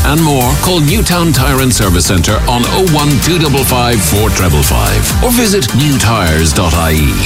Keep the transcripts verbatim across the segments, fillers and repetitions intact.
and more, call Newtown Tyre and Service Centre on oh one two five five four five five or visit new tyres dot I E.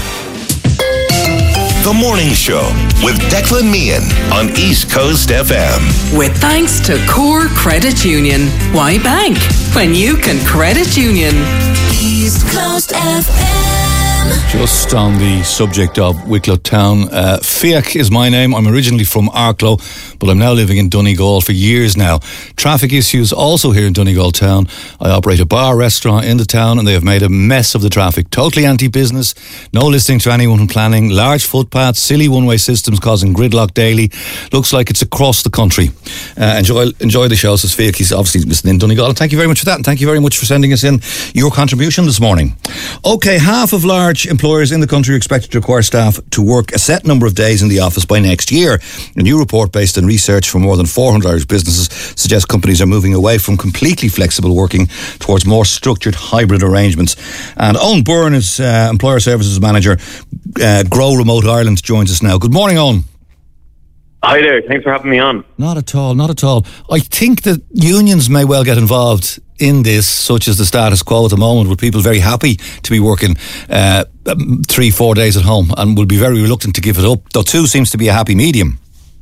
The Morning Show with Declan Meehan on East Coast F M. With thanks to Core Credit Union. Why bank when you can credit union? East Coast F M. Just on the subject of Wicklow Town, uh, Fiach is my name. I'm originally from Arklow, but I'm now living in Donegal for years now. Traffic issues also here in Donegal Town. I operate a bar restaurant in the town and they have made a mess of the traffic. Totally anti-business, no listening to anyone from planning, large footpaths, silly one-way systems causing gridlock daily. Looks like it's across the country. Uh, enjoy enjoy the show, says Fiach. He's obviously listening in Donegal. And thank you very much for that, and thank you very much for sending us in your contribution this morning. Okay, half of large employers in the country are expected to require staff to work a set number of days in the office by next year. A new report based on research from more than four hundred Irish businesses suggests companies are moving away from completely flexible working towards more structured hybrid arrangements. And Owen Byrne is uh, Employer Services Manager, uh, Grow Remote Ireland, joins us now. Good morning, Owen. Hi there, thanks for having me on. Not at all, not at all. I think that unions may well get involved in this, such as the status quo at the moment, with people very happy to be working uh, three, four days at home and will be very reluctant to give it up, though two seems to be a happy medium.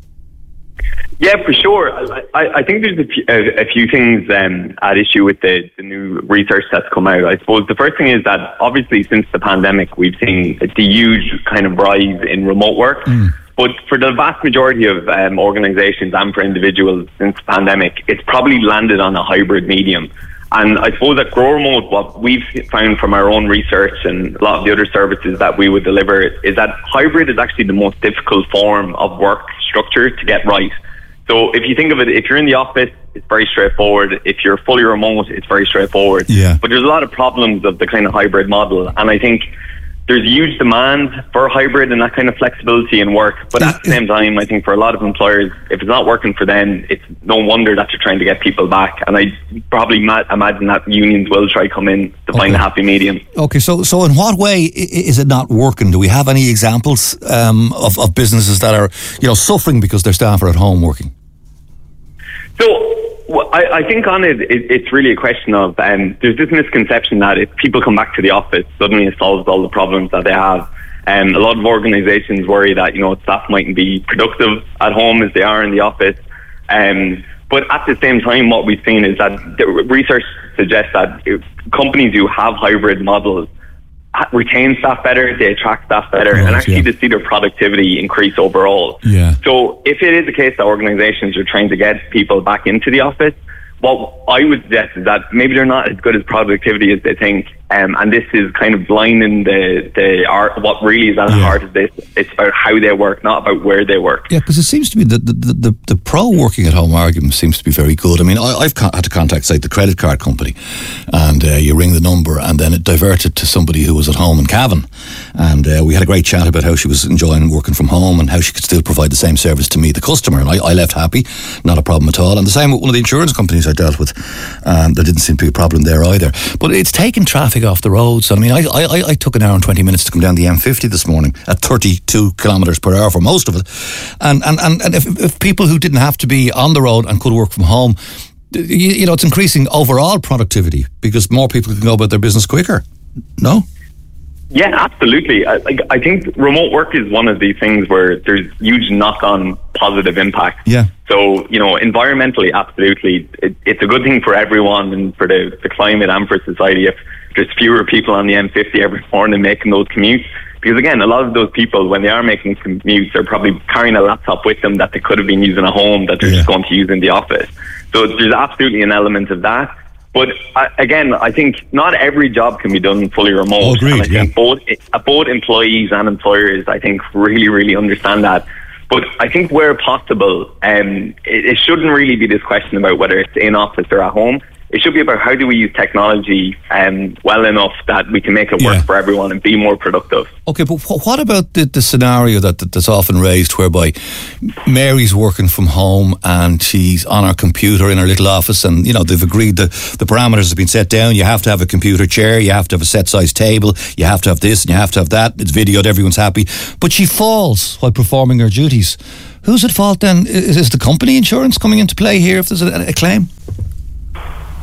Yeah, for sure. I, I think there's a few, a, a few things um, at issue with the, the new research that's come out. I suppose the first thing is that obviously since the pandemic, we've seen a huge kind of rise in remote work. Mm. But for the vast majority of um, organisations and for individuals since the pandemic, it's probably landed on a hybrid medium. And I suppose at Grow Remote, what we've found from our own research and a lot of the other services that we would deliver is that hybrid is actually the most difficult form of work structure to get right. So if you think of it, if you're in the office, it's very straightforward. If you're fully remote, it's very straightforward. Yeah. But there's a lot of problems of the kind of hybrid model. And I think there's huge demand for hybrid and that kind of flexibility in work. But at the same time, I think for a lot of employers, if it's not working for them, it's no wonder that you're trying to get people back. And I probably ma- imagine that unions will try to come in to find okay. a happy medium. Okay, so so in what way is it not working? Do we have any examples um, of, of businesses that are, you know, suffering because their staff are at home working? So well, I, I think on it, it, it's really a question of um, there's this misconception that if people come back to the office, suddenly it solves all the problems that they have. Um, a lot of organisations worry that, you know, staff mightn't be productive at home as they are in the office. Um, but at the same time, what we've seen is that the research suggests that if companies who have hybrid models retain staff better, they attract staff better, right, and actually yeah. to see their productivity increase overall. Yeah. So if it is the case that organisations are trying to get people back into the office, what I would suggest is that maybe they're not as good as productivity as they think, um, and this is kind of blinding the the art. What really is at the yeah. heart of this, it's about how they work, not about where they work. Yeah, because it seems to me that the, the, the, the pro working at home argument seems to be very good. I mean, I, I've con- had to contact, say, the credit card company, and uh, you ring the number, and then it diverted to somebody who was at home in Cavan, and uh, we had a great chat about how she was enjoying working from home and how she could still provide the same service to me, the customer, and I, I left happy, not a problem at all. And the same with one of the insurance companies I dealt with, um, there didn't seem to be a problem there either. But it's taken traffic off the roads. I mean, I, I, I took an hour and twenty minutes to come down the M fifty this morning at thirty-two kilometres per hour for most of it. And and, and, and if, if people who didn't have to be on the road and could work from home, you, you know, it's increasing overall productivity because more people can go about their business quicker. No? Yeah, absolutely. I, I think remote work is one of these things where there's huge knock-on positive impact. Yeah. So, you know, environmentally, absolutely, it, it's a good thing for everyone and for the, the climate and for society if there's fewer people on the M fifty every morning making those commutes. Because again, a lot of those people, when they are making commutes, they're probably carrying a laptop with them that they could have been using at home that they're yeah. just going to use in the office. So there's absolutely an element of that. But uh, again, I think not every job can be done fully remote. Oh, agreed, and I think yeah. both, uh, both employees and employers, I think, really, really understand that. But I think where possible, um, it, it shouldn't really be this question about whether it's in office or at home. It should be about how do we use technology um, well enough that we can make it work yeah. for everyone and be more productive. Okay, but what about the, the scenario that, that that's often raised whereby Mary's working from home and she's on her computer in her little office and, you know, they've agreed that the parameters have been set down. You have to have a computer chair, you have to have a set size table, you have to have this and you have to have that. It's videoed, everyone's happy. But she falls while performing her duties. Who's at fault then? Is, is the company insurance coming into play here if there's a, a claim?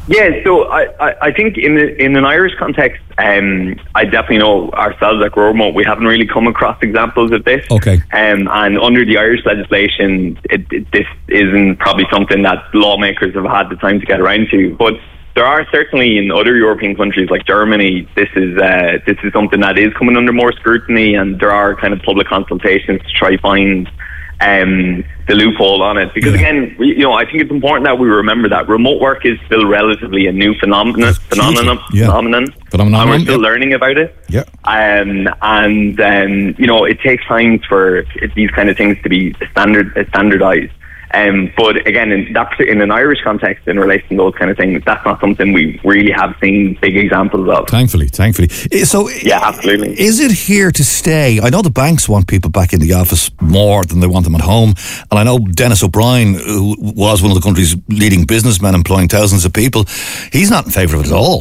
Yeah, so I, I, I think in the, in an Irish context, um, I definitely know ourselves at Grow Remote, we haven't really come across examples of this. Okay. Um, and under the Irish legislation, it, it, this isn't probably something that lawmakers have had the time to get around to. But there are certainly in other European countries like Germany, this is uh, this is something that is coming under more scrutiny, and there are kind of public consultations to try find um, the loophole on it. Because yeah. again, we, you know, I think it's important that we remember that remote work is still relatively a new phenomenon. Phenomenon. Yeah. Phenomenon. Phenomenon. And we're still yep. learning about it. Yeah. Um, and um, you know, it takes time for these kind of things to be standard standardized. Um, but again, in that in an Irish context, in relation to those kind of things, that's not something we really have seen big examples of. Thankfully, thankfully. So, yeah, absolutely. Is it here to stay? I know the banks want people back in the office more than they want them at home, and I know Dennis O'Brien, who was one of the country's leading businessmen, employing thousands of people, he's not in favour of it at all.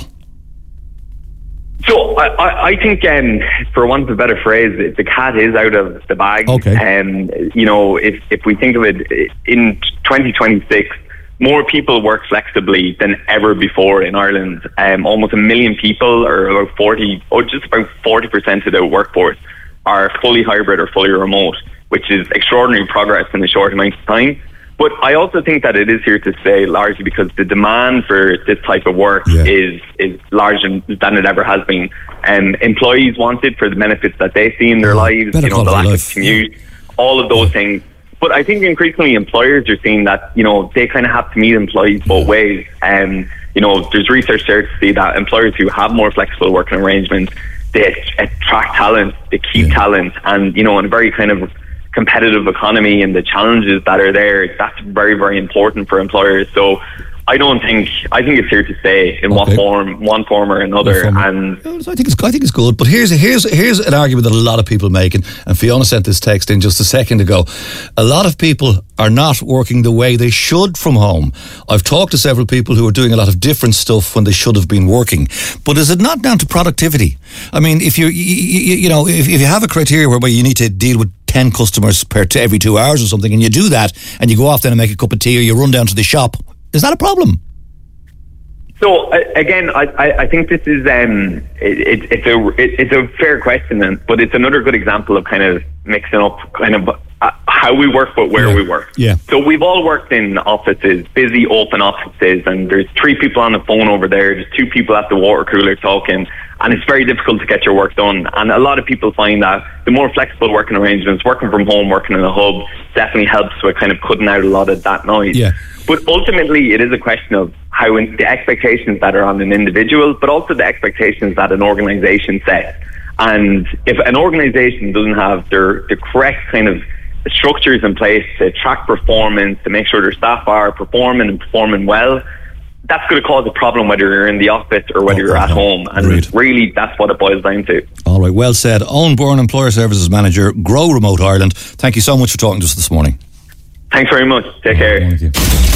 So I, I, I think, um, for want of a better phrase, the cat is out of the bag. Okay. Um, you know, if if we think of it, in twenty twenty-six, more people work flexibly than ever before in Ireland. Um, almost a million people, or about forty, or just about forty percent of the workforce, are fully hybrid or fully remote, which is extraordinary progress in a short amount of time. But I also think that it is here to stay, largely because the demand for this type of work yeah. is is larger than it ever has been. And um, employees want it for the benefits that they see in their yeah. lives, Better you know, the lack life. of commute, yeah. all of those yeah. things. But I think increasingly employers are seeing that, you know, they kind of have to meet employees both yeah. ways. And, um, you know, there's research there to see that employers who have more flexible working arrangements, they attract talent, they keep yeah. talent, and, you know, in a very kind of competitive economy and the challenges that are there, that's very, very important for employers. So I don't think I think it's here to stay in okay. one form, one form or another. And I think it's I think it's good. But here's here's here's an argument that a lot of people make, and, and Fiona sent this text in just a second ago. A lot of people are not working the way they should from home. I've talked to several people who are doing a lot of different stuff when they should have been working. But is it not down to productivity? I mean, if you you, you know if, if you have a criteria whereby you need to deal with ten customers per t- every two hours or something, and you do that, and you go off then and make a cup of tea, or you run down to the shop, is that a problem? So uh, again, I, I, I think this is um, it, it, it's a it, it's a fair question, but it's another good example of kind of mixing up kind of uh, how we work, but where yeah. we work. Yeah. So we've all worked in offices, busy open offices, and there's three people on the phone over there. There's two people at the water cooler talking, and it's very difficult to get your work done. And a lot of people find that the more flexible working arrangements, working from home, working in a hub, definitely helps with kind of cutting out a lot of that noise. Yeah. But ultimately, it is a question of how in, the expectations that are on an individual, but also the expectations that an organisation sets. And if an organisation doesn't have their the correct kind of structures in place to track performance, to make sure their staff are performing and performing well, that's going to cause a problem whether you're in the office or whether oh, you're at home. And great. Really, that's what it boils down to. All right, well said. Owen Byrne, Employer Services Manager, Grow Remote Ireland. Thank you so much for talking to us this morning. Thanks very much. Take oh, care. Thank you.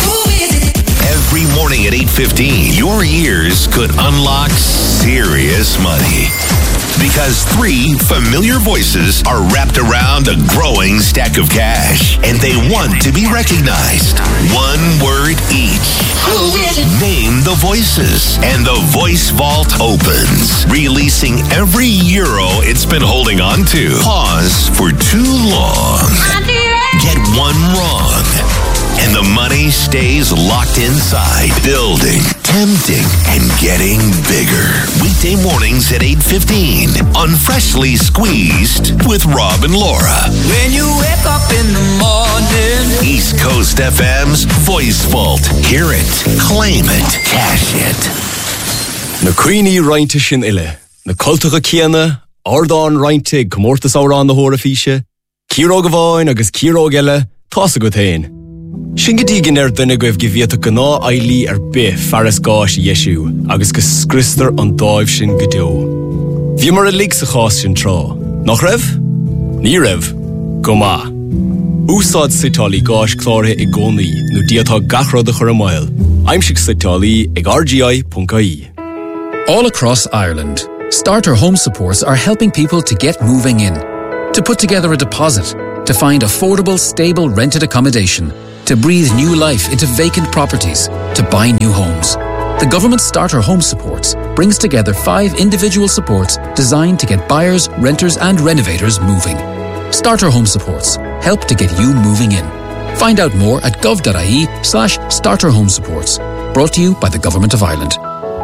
Every morning at eight fifteen, your ears could unlock serious money. Because three familiar voices are wrapped around a growing stack of cash, and they want to be recognized. One word each. Name the voices, and the Voice Vault opens, releasing every euro it's been holding on to. Pause for too long. Get one wrong, and the money stays locked inside, building, tempting, and getting bigger. Weekday mornings at eight fifteen on Freshly Squeezed with Rob and Laura. When you wake up in the morning, East Coast F M's Voice Vault. Hear it, claim it, cash it. Na Queenie Reinte sin ille, na cultacha Kiana, Ardán Reinte Comórtas árán na hóra físe, Círo Gavain agus Círo Gelle, Tasa go tain. Sin go dígin ar duine goibh go bhíota go ná ailí ar bith fearras gáis Yeshu, agus go scristar an dáibh sin go deo. Bhí mar a lig sa chás sin trá. Nach raibh? Ní raibh. Go má. Úsáid sitálaí gáis chlártha i gcónaí nó diatá gachrad a chur a mile. Aimsig sitálaí ag r g i dot i e. All across Ireland, Starter Home Supports are helping people to get moving in, to put together a deposit, to find affordable, stable rented accommodation, to breathe new life into vacant properties, to buy new homes. The government Starter Home Supports brings together five individual supports designed to get buyers, renters and renovators moving. Starter Home Supports help to get you moving in. Find out more at gov.ie slash starter home supports. Brought to you by the Government of Ireland.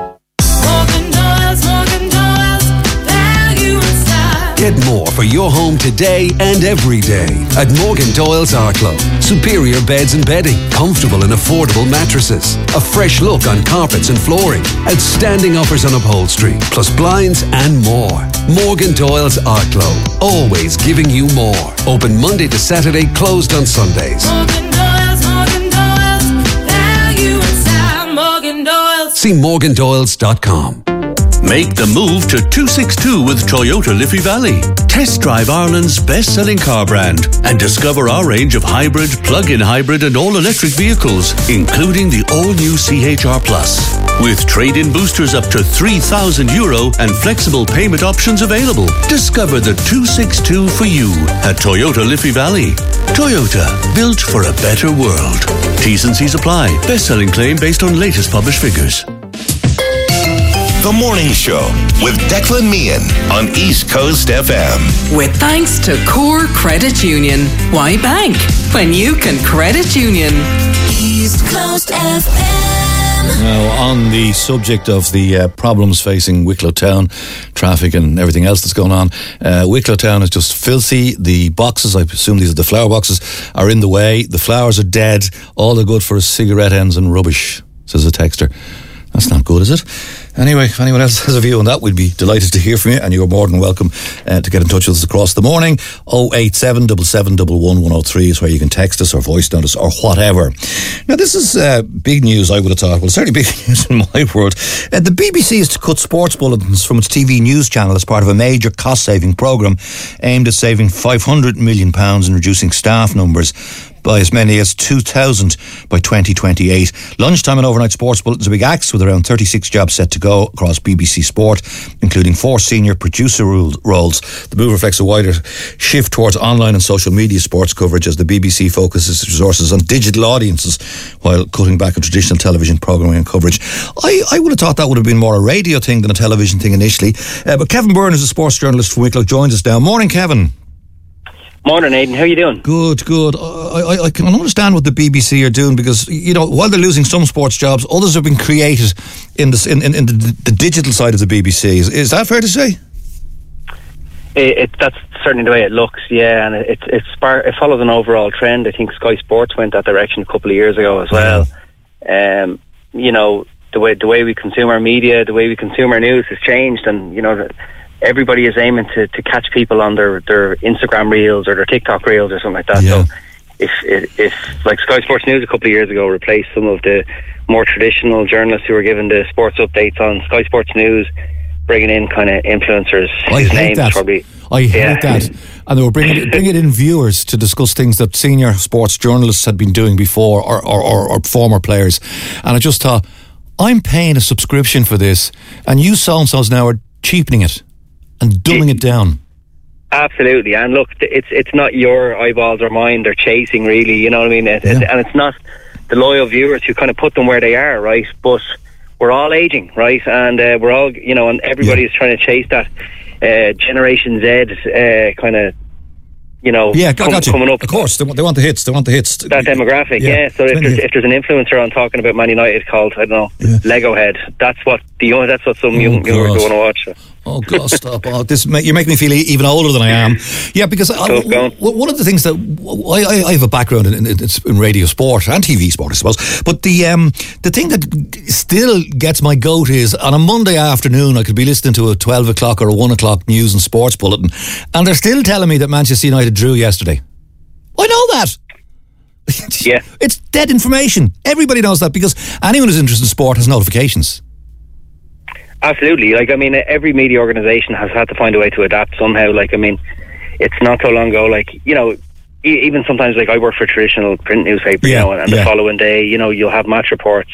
Get more for your home today and every day at Morgan Doyle's Arklow. Superior beds and bedding, comfortable and affordable mattresses, a fresh look on carpets and flooring, outstanding offers on upholstery, plus blinds and more. Morgan Doyle's Arklow, always giving you more. Open Monday to Saturday, closed on Sundays. Morgan Doyle's, Morgan Doyle's, value inside Morgan Doyle's. See morgan doyles dot com. Make the move to two sixty-two with Toyota Liffey Valley. Test drive Ireland's best-selling car brand and discover our range of hybrid, plug-in hybrid and all-electric vehicles, including the all-new C H R Plus. With trade-in boosters up to three thousand euro and flexible payment options available. Discover the two sixty-two for you at Toyota Liffey Valley. Toyota, built for a better world. T's and C's apply. Best-selling claim based on latest published figures. The Morning Show with Declan Meehan on East Coast F M. With thanks to Core Credit Union. Why bank when you can credit union? East Coast F M. Now, on the subject of the uh, problems facing Wicklow Town, traffic and everything else that's going on, uh, Wicklow Town is just filthy. The boxes, I assume these are the flower boxes, are in the way. The flowers are dead. All they're good for is cigarette ends and rubbish, says a texter. That's not good, is it? Anyway, if anyone else has a view on that, we'd be delighted to hear from you, and you're more than welcome uh, to get in touch with us across the morning. oh eight seven, seven seven one one, one oh three is where you can text us or voice note us or whatever. Now, this is uh, big news, I would have thought. Well, certainly big news in my world. Uh, the B B C is to cut sports bulletins from its T V news channel as part of a major cost-saving programme aimed at saving five hundred million pounds and reducing staff numbers by as many as two thousand by twenty twenty-eight. Lunchtime and overnight sports bulletins are big acts with around thirty-six jobs set to go across B B C Sport, including four senior producer roles. The move reflects a wider shift towards online and social media sports coverage as the B B C focuses its resources on digital audiences while cutting back on traditional television programming and coverage. I, I would have thought that would have been more a radio thing than a television thing initially. Uh, but Kevin Byrne is a sports journalist from Wicklow, joins us now. Morning, Kevin. Morning, Aidan. How are you doing? Good, good. I, I, I can understand what the B B C are doing because, you know, while they're losing some sports jobs, others have been created in, this, in, in, in the, the digital side of the B B C. Is, is that fair to say? It, it, that's certainly the way it looks, yeah. And it, it, spar- it follows an overall trend. I think Sky Sports went that direction a couple of years ago as well. Yeah. Um, you know, the way the way we consume our media, the way we consume our news has changed, and, you know, everybody is aiming to, to catch people on their, their Instagram reels or their TikTok reels or something like that. Yeah. So if, if if like Sky Sports News a couple of years ago replaced some of the more traditional journalists who were giving the sports updates on Sky Sports News, bringing in kind of influencers. I whose hate names that. Probably, I hate yeah. that. And they were bringing, bringing in viewers to discuss things that senior sports journalists had been doing before, or, or, or, or former players. And I just thought, I'm paying a subscription for this, and you so-and-sos now are cheapening it and dumbing it down. Absolutely. And look, it's it's not your eyeballs or mine they're chasing, really, you know what I mean? It, yeah. it, and it's not the loyal viewers who kind of put them where they are, right? But we're all aging, right? And uh, we're all, you know, and everybody yeah. is trying to chase that uh, Generation Z uh, kind of, you know, yeah, com- got you. coming up. Of course, they want, they want the hits. They want the hits. That demographic, yeah. yeah. So if there's, if there's an influencer on talking about Man United called, I don't know, yeah. Lego Head, that's what the that's what some oh, young viewers want to watch. Oh God, stop! Oh, this you make me feel even older than I am. Yeah, because I, w- one of the things that I, I have a background in, in, in radio sport and T V sport, I suppose. But the um, the thing that still gets my goat is on a Monday afternoon, I could be listening to a twelve o'clock or a one o'clock news and sports bulletin, and they're still telling me that Manchester United drew yesterday. I know that. Yeah, it's dead information. Everybody knows that because anyone who's interested in sport has notifications. Absolutely. Like, I mean, every media organisation has had to find a way to adapt somehow. Like, I mean, it's not so long ago, like, you know, e- even sometimes, like, I work for a traditional print newspaper, yeah, you know, and, and yeah. the following day, you know, you'll have match reports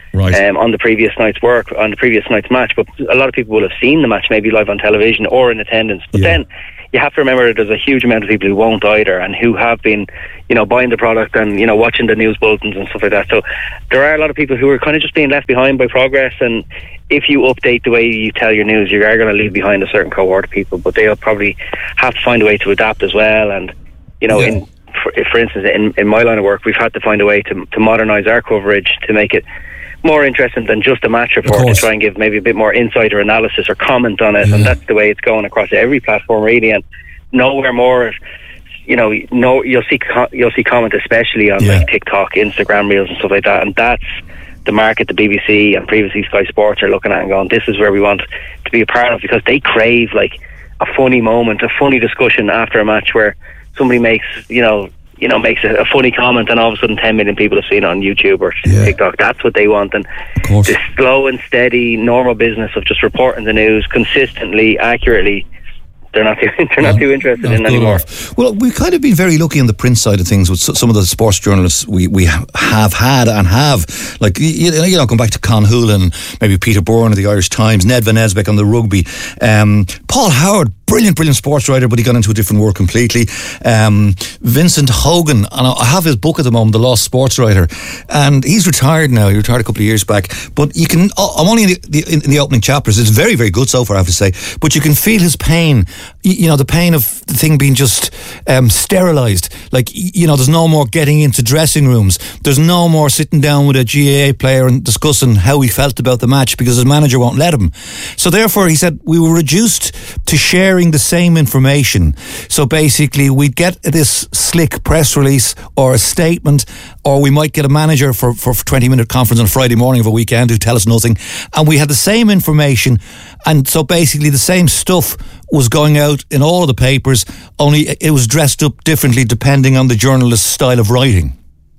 right. um, on the previous night's work, on the previous night's match. But a lot of people will have seen the match maybe live on television or in attendance. But Yeah. then you have to remember that there's a huge amount of people who won't either, and who have been, you know, buying the product and, you know, watching the news bulletins and stuff like that. So there are a lot of people who are kind of just being left behind by progress, and if you update the way you tell your news, you are going to leave behind a certain cohort of people, but they'll probably have to find a way to adapt as well. And, you know, Yeah. in for, for instance, in, in my line of work, we've had to find a way to, to modernise our coverage to make it more interesting than just a match report, to try and give maybe a bit more insight or analysis or comment on it. Yeah. And that's the way it's going across every platform, really. And nowhere more, you know, no, you'll see co- you'll see comment especially on Yeah. like TikTok, Instagram Reels and stuff like that. And that's the market the B B C and previously Sky Sports are looking at and going, this is where we want to be a part of, because they crave like a funny moment, a funny discussion after a match where somebody makes, you know, you know, makes a, a funny comment, and all of a sudden ten million people have seen it on YouTube or Yeah. TikTok. That's what they want. And this slow and steady, normal business of just reporting the news consistently, accurately, they're not too, they're not too interested Not in good anymore. enough. Well, we've kind of been very lucky on the print side of things with so- some of the sports journalists we, we ha- have had and have. Like, you, you know, going back to Con Hoolan, maybe Peter Bourne of the Irish Times, Ned Van Esbeck on the rugby, um, Paul Howard, brilliant, brilliant sports writer, but he got into a different world completely. Um, Vincent Hogan, and I have his book at the moment, The Lost Sports Writer, and he's retired now. He retired a couple of years back. But you can, I'm only in the, the, in the opening chapters. It's very, very good so far, I have to say. But you can feel his pain, you, you know, the pain of the thing being just um, sterilised. Like, you know, there's no more getting into dressing rooms. There's no more sitting down with a G A A player and discussing how he felt about the match because his manager won't let him. So therefore, he said, we were reduced to sharing the same information. So basically, we'd get this slick press release or a statement, or we might get a manager for, for a twenty minute conference on a Friday morning of a weekend who tell us nothing. And we had the same information. And so basically the same stuff was going out in all of the papers, only it was dressed up differently depending on the journalist's style of writing.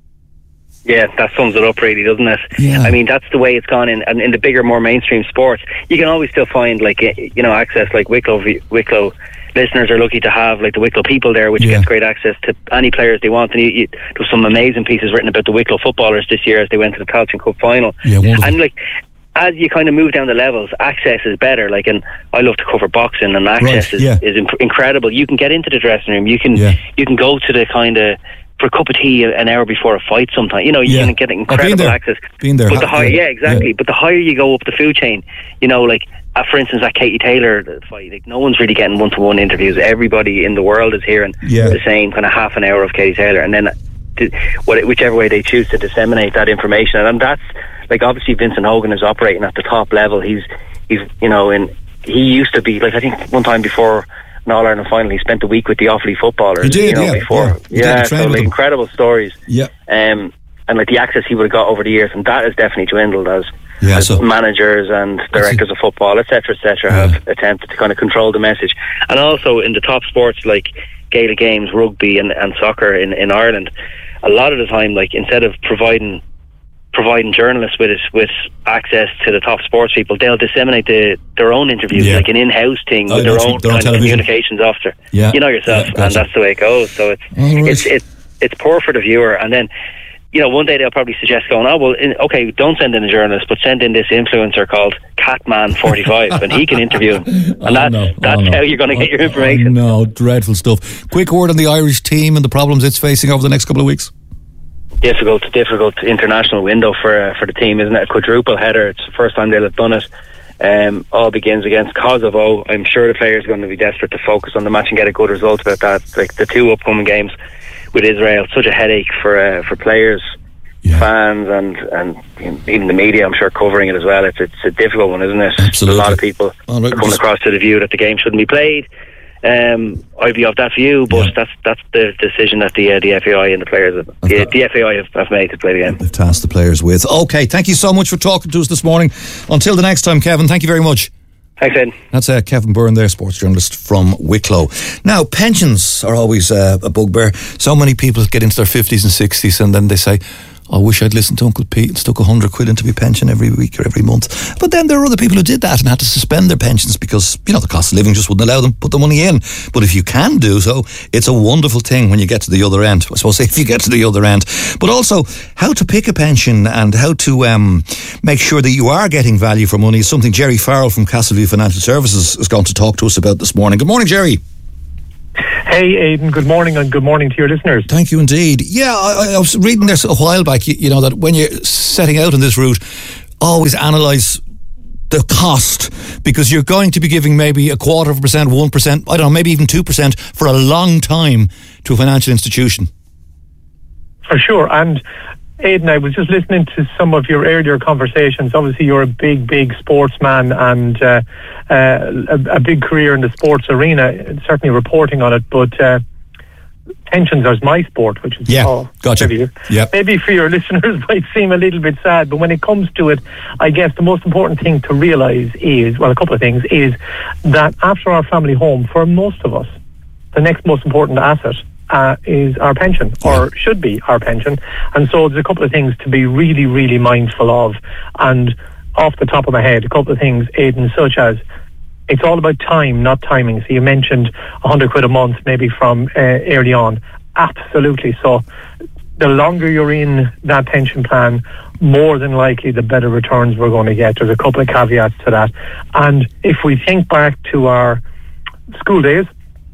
Yeah, that sums it up really, doesn't it? Yeah. I mean, that's the way it's gone in, and in the bigger, more mainstream sports. You can always still find, like, you know, access, like Wicklow, Wicklow listeners are lucky to have, like, the Wicklow people there, which Yeah. gets great access to any players they want. And you, you, there's some amazing pieces written about the Wicklow footballers this year as they went to the Tailteann Cup final. Yeah, wonderful. And, like, as you kind of move down the levels, access is better. Like, and I love to cover boxing, and access Right, is, yeah. is imp- incredible. You can get into the dressing room. You can Yeah. you can go to the kind of for a cup of tea an hour before a fight. Sometimes, you know, you Yeah. can get Oh, been incredible there. access. Been there. But the Ha- higher, yeah. yeah, exactly. Yeah. But the higher you go up the food chain, you know, like uh, for instance, that Katie Taylor fight, like no one's really getting one-to-one interviews. Everybody in the world is hearing Yeah. the same kind of half an hour of Katie Taylor, and then to, what, whichever way they choose to disseminate that information. And that's like, obviously Vincent Hogan is operating at the top level. He's he's you know, and he used to be like, I think one time before an All Ireland final, he spent a week with the Offaly footballers. He did, you know, yeah, before yeah. He did, yeah, he trained so with like them. incredible stories. Yeah. Um, and like the access he would have got over the years, and that has definitely dwindled as, Yeah, as so- managers and directors of football, et cetera, et cetera, Yeah. have attempted to kind of control the message. And also in the top sports like Gaelic games, rugby, and, and soccer in, in Ireland, a lot of the time, like instead of providing providing journalists with with access to the top sports people, they'll disseminate the, their own interviews, Yeah. like an in-house thing Oh, with their their own- own their own kind of television. communications officer. Yeah. You know yourself, Yeah, gotcha. and that's the way it goes. So it's All right. it's it's it's poor for the viewer. And then, you know, one day they'll probably suggest going, oh well, in, okay, don't send in a journalist, but send in this influencer called Catman forty-five, and he can interview him. And Oh, that's no. that's Oh, no. how you're going to get your Oh, information. no, dreadful stuff. Quick word on the Irish team and the problems it's facing over the next couple of weeks. Difficult, difficult international window for uh, for the team, isn't it? A quadruple header. It's the first time they'll have done it. Um, all begins against Kosovo. I'm sure the players are going to be desperate to focus on the match and get a good result about that. Like the two upcoming games with Israel, such a headache for uh, for players, Yeah. fans, and and even the media. I'm sure covering it as well. It's it's a difficult one, isn't it? Absolutely. A lot of people All right, are coming just- across to the view that the game shouldn't be played. Um, I'd be of that view, but Yeah. that's that's the decision that the uh, the F A I and the players have, the, got- the F A I have, have made to play the game. They've tasked the players with. Okay, thank you so much for talking to us this morning. Until the next time, Kevin, thank you very much. Thanks, Ed. That's uh, Kevin Byrne there, sports journalist from Wicklow. Now, pensions are always uh, a bugbear. So many people get into their fifties and sixties and then they say, I wish I'd listened to Uncle Pete and stuck a hundred quid into my pension every week or every month. But then there are other people who did that and had to suspend their pensions because, you know, the cost of living just wouldn't allow them to put the money in. But if you can do so, it's a wonderful thing when you get to the other end. I suppose if you get to the other end. But also, how to pick a pension and how to um, make sure that you are getting value for money is something Jerry Farrell from Castleview Financial Services is going to talk to us about this morning. Good morning, Jerry. Hey, Aidan, good morning, and good morning to your listeners. Thank you indeed. Yeah, I, I was reading this a while back, you, you know, that when you're setting out on this route, always analyse the cost, because you're going to be giving maybe a quarter of a percent, one percent, I don't know, maybe even two percent for a long time to a financial institution. For sure, and Aidan, I was just listening to some of your earlier conversations. Obviously, you're a big, big sportsman and uh, uh, a, a big career in the sports arena, certainly reporting on it. But uh, pensions are my sport, which is yeah, oh, gotcha. Maybe, yep. maybe for your listeners might seem a little bit sad, but when it comes to it, I guess the most important thing to realise is, well, a couple of things, is that after our family home, for most of us, the next most important asset Uh, is our pension, or should be our pension. And so there's a couple of things to be really, really mindful of. And off the top of my head, a couple of things, Aidan, such as it's all about time, not timing. So you mentioned one hundred quid a month, maybe from uh, early on. Absolutely. So the longer you're in that pension plan, more than likely the better returns we're going to get. There's a couple of caveats to that. And if we think back to our school days,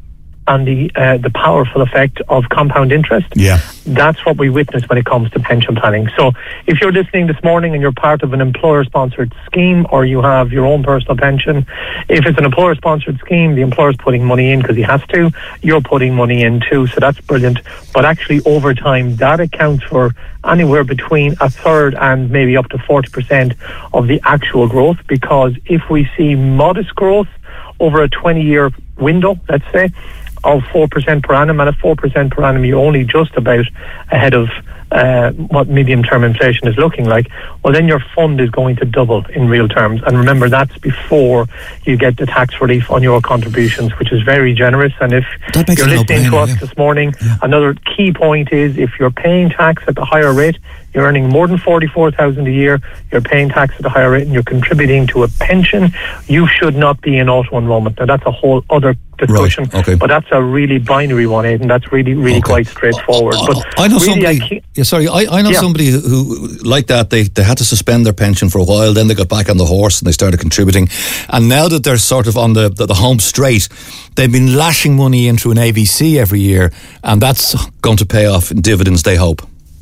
and the uh, the powerful effect of compound interest. Yeah. That's what we witness when it comes to pension planning. So if you're listening this morning and you're part of an employer-sponsored scheme, or you have your own personal pension, if it's an employer-sponsored scheme, the employer's putting money in because he has to, you're putting money in too, so that's brilliant. But actually over time, that accounts for anywhere between a third and maybe up to forty percent of the actual growth, because if we see modest growth over a twenty-year window, let's say, of four percent per annum, and at four percent per annum you're only just about ahead of uh, what medium-term inflation is looking like, well then your fund is going to double in real terms. And remember, that's before you get the tax relief on your contributions, which is very generous. And if you're listening to us yeah. this morning, yeah. another key point is if you're paying tax at the higher rate, you're earning more than forty-four thousand a year, you're paying tax at a higher rate, and you're contributing to a pension, you should not be in auto-enrollment. Now that's a whole other discussion, right. okay. but that's a really binary one, Aidan. That's really, really okay. quite straightforward. Uh, but I know really somebody. I yeah, sorry, I, I know yeah. somebody who, who, like that, they they had to suspend their pension for a while. Then they got back on the horse and they started contributing. And now that they're sort of on the the, the home straight, they've been lashing money in through an A V C every year, and that's going to pay off in dividends, they hope.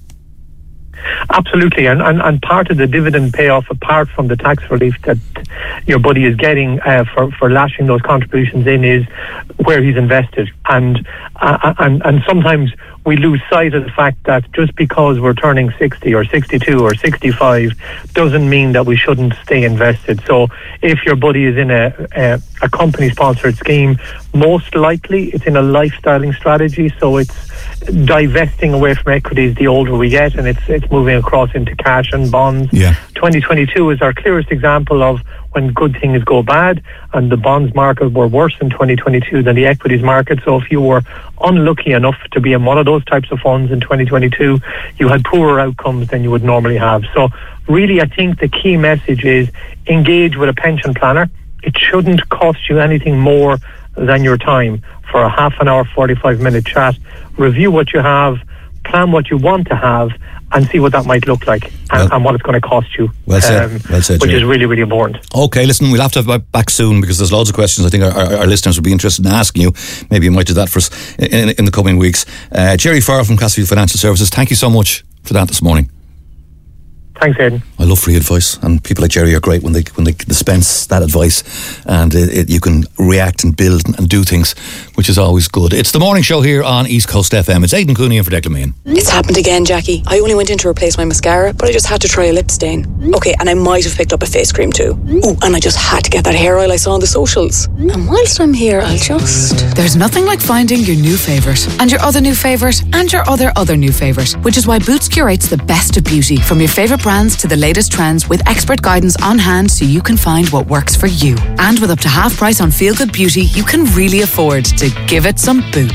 Absolutely, and, and, and part of the dividend payoff, apart from the tax relief that your buddy is getting uh, for, for lashing those contributions in, is where he's invested. And, uh, and and sometimes we lose sight of the fact that just because we're turning sixty or sixty-two or sixty-five doesn't mean that we shouldn't stay invested. So if your buddy is in a, a, a company-sponsored scheme, most likely it's in a lifestyling strategy, so it's divesting away from equities the older we get, and it's it's moving across into cash and bonds. Yeah. twenty twenty-two is our clearest example of when good things go bad, and the bonds market were worse in twenty twenty-two than the equities market. So if you were unlucky enough to be in one of those types of funds in twenty twenty-two, you had poorer outcomes than you would normally have. So really, I think the key message is engage with a pension planner. It shouldn't cost you anything more than your time for a half an hour, forty-five minute chat. Review what you have, plan what you want to have, and see what that might look like, and, well, and what it's going to cost you. Well said. Um, well said, which Jerry. is really, really important. Okay, listen, we'll have to have you back soon because there's loads of questions I think our, our, our listeners would be interested in asking you. Maybe you might do that for us in, in the coming weeks. Uh, Jerry Farrell from Castleview Financial Services, thank you so much for that this morning. Thanks, Aidan. I love free advice, and people like Jerry are great when they when they dispense that advice, and it, it, you can react and build and, and do things, which is always good. It's the morning show here on East Coast F M. It's Aidan Cooney in for Declan Meehan. It's happened again, Jackie. I only went in to replace my mascara, but I just had to try a lip stain. Okay, and I might have picked up a face cream too. Oh, and I just had to get that hair oil I saw on the socials. And whilst I'm here, I'll just... There's nothing like finding your new favourite, and your other new favourite, and your other other new favourite, which is why Boots curates the best of beauty, from your favourite brands to the latest trends, with expert guidance on hand so you can find what works for you. And with up to half price on feel good beauty, you can really afford to give it some Boots.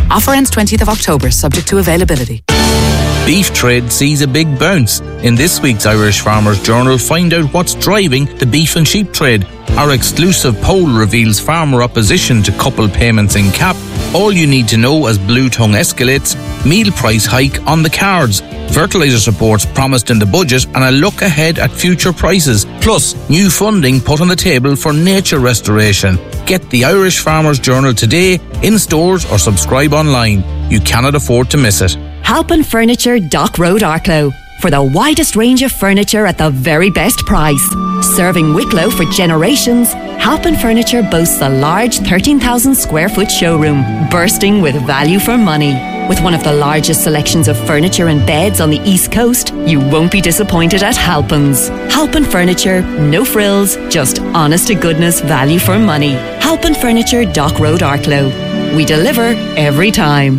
Offer ends twentieth of October, subject to availability. Beef trade sees a big bounce. In this week's Irish Farmers Journal, find out what's driving the beef and sheep trade. Our exclusive poll reveals farmer opposition to couple payments in cap. All you need to know as Blue Tongue escalates, meal price hike on the cards, fertiliser supports promised in the budget, and a look ahead at future prices. Plus, new funding put on the table for nature restoration. Get the Irish Farmers Journal today, in stores or subscribe online. You cannot afford to miss it. Halpin Furniture, Dock Road, Arklow. For the widest range of furniture at the very best price. Serving Wicklow for generations, Halpin Furniture boasts a large thirteen thousand square foot showroom, bursting with value for money. With one of the largest selections of furniture and beds on the East Coast, you won't be disappointed at Halpin's. Halpin Furniture, no frills, just honest to goodness value for money. Halpin Furniture, Dock Road, Arklow. We deliver every time.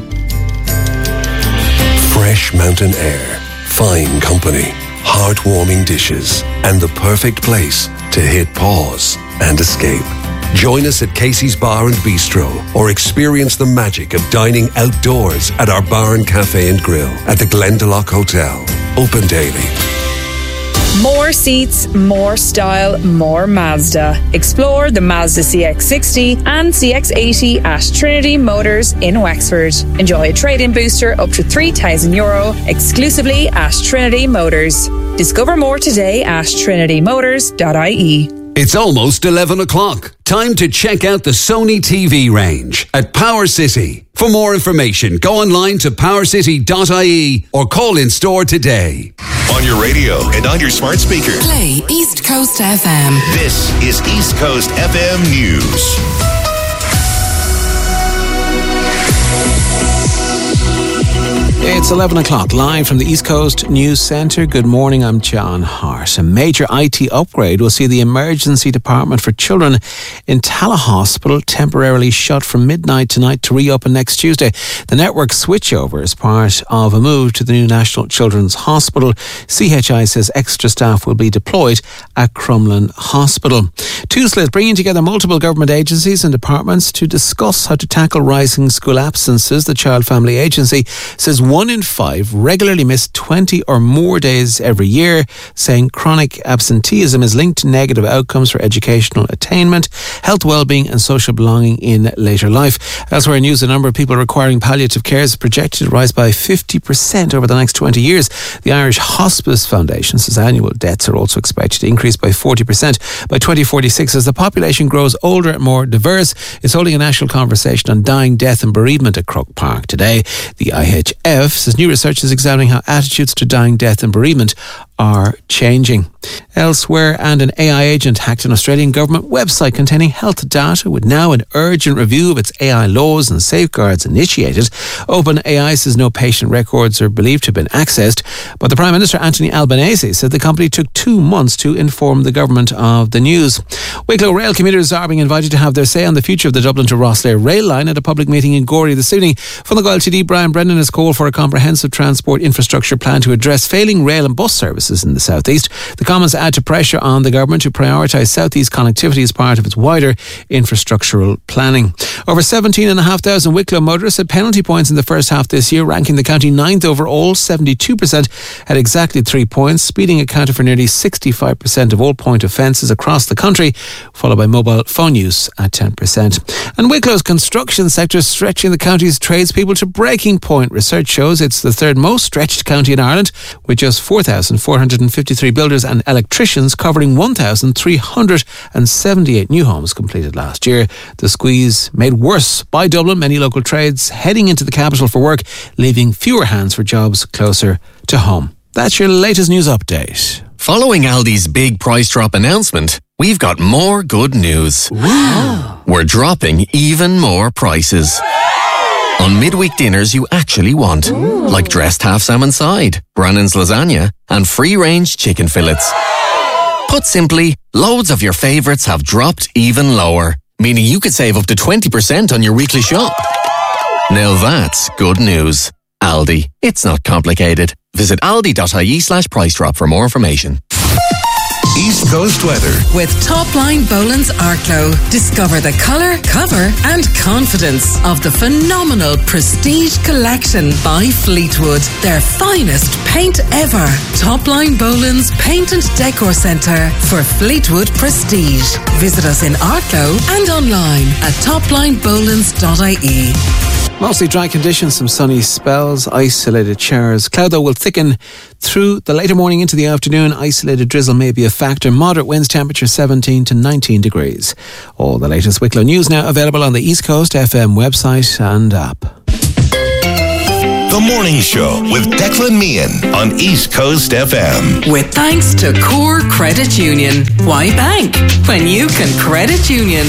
Fresh mountain air, fine company, heartwarming dishes, and the perfect place to hit pause and escape. Join us at Casey's Bar and Bistro or experience the magic of dining outdoors at our bar and cafe and grill at the Glendalough Hotel. Open daily. More seats, more style, more Mazda. Explore the Mazda C X sixty and C X eighty at Trinity Motors in Wexford. Enjoy a trade-in booster up to three thousand euro exclusively at Trinity Motors. Discover more today at trinity motors dot I E. It's almost eleven o'clock. Time to check out the Sony T V range at Power City. For more information, go online to power city dot I E or call in store today. On your radio and on your smart speaker. Play East Coast F M. This is East Coast F M News. It's eleven o'clock, live from the East Coast News Centre. Good morning, I'm John Hart. A major I T upgrade will see the emergency department for children in Tallaght Hospital temporarily shut from midnight tonight to reopen next Tuesday. The network switchover is part of a move to the new National Children's Hospital. C H I says extra staff will be deployed at Crumlin Hospital. TwoSlit bringing together multiple government agencies and departments to discuss how to tackle rising school absences. The Child Family Agency says one in five regularly miss twenty or more days every year, saying chronic absenteeism is linked to negative outcomes for educational attainment, health, well-being and social belonging in later life. Elsewhere in news, the number of people requiring palliative care is projected to rise by fifty percent over the next twenty years. The Irish Hospice Foundation says annual deaths are also expected to increase by forty percent by twenty forty-six as the population grows older and more diverse. It's holding a national conversation on dying, death and bereavement at Croke Park today. The I H F says new research is examining how attitudes to dying, death and bereavement are changing. Elsewhere, and an A I agent hacked an Australian government website containing health data, with now an urgent review of its A I laws and safeguards initiated. OpenAI says no patient records are believed to have been accessed, but the Prime Minister Anthony Albanese said the company took two months to inform the government of the news. Wicklow rail commuters are being invited to have their say on the future of the Dublin to Rosslare rail line at a public meeting in Gorey this evening. Fundagal L T D Brian Brennan has called for a comprehensive transport infrastructure plan to address failing rail and bus services in the southeast. The comments add to pressure on the government to prioritise southeast connectivity as part of its wider infrastructural planning. Over seventeen thousand five hundred Wicklow motorists had penalty points in the first half this year, ranking the county ninth overall. seventy-two percent had exactly three points. Speeding accounted for nearly sixty-five percent of all point offences across the country, followed by mobile phone use at ten percent. And Wicklow's construction sector is stretching the county's tradespeople to breaking point. Research shows it's the third most stretched county in Ireland, with just four thousand four hundred fifty-three builders and electricians covering one thousand three hundred seventy-eight new homes completed last year. The squeeze made worse by Dublin, many local trades heading into the capital for work, leaving fewer hands for jobs closer to home. That's your latest news update. Following Aldi's big price drop announcement, we've got more good news. Wow. We're dropping even more prices. On midweek dinners you actually want, Ooh. Like dressed half salmon side, Brannan's lasagna, and free-range chicken fillets. Put simply, loads of your favourites have dropped even lower, meaning you could save up to twenty percent on your weekly shop. Now that's good news. Aldi. It's not complicated. Visit aldi dot I E slash price drop for more information. East East Coast weather. With Topline Boland's Arklow, discover the colour, cover and confidence of the phenomenal Prestige Collection by Fleetwood. Their finest paint ever. Topline Boland's Paint and Decor Centre for Fleetwood Prestige. Visit us in Arklow and online at topline bolands dot I E. Mostly dry conditions, some sunny spells, isolated showers. Cloud, though, will thicken through the later morning into the afternoon. Isolated drizzle may be a factor. Moderate winds, temperature seventeen to nineteen degrees. All the latest Wicklow news now available on the East Coast F M website and app. The Morning Show with Declan Meehan on East Coast F M. With thanks to Core Credit Union. Why bank when you can credit union?